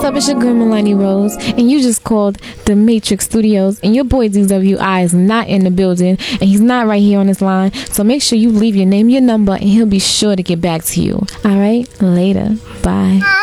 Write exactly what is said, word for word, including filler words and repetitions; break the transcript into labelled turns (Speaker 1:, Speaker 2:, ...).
Speaker 1: up? It's your girl Melanie Rose, and you just called the Matrix Studios, and your boy D W I is not in the building, and he's not right here on this line. So make sure you leave your name, your number, and he'll be sure to get back to you. All right, later, bye.